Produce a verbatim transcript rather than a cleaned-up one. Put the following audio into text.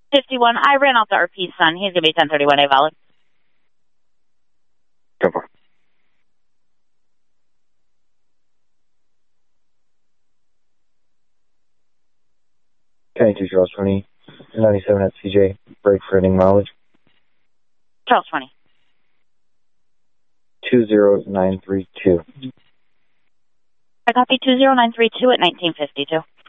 fifty-one. I ran out the R P's son. He's going to be ten thirty-one A valid. Go for it. Okay, two Charles twenty, ninety-seven at C J. Break for ending mileage. Charles twenty. two zero nine three two. I copy two zero nine three two at nineteen fifty-two.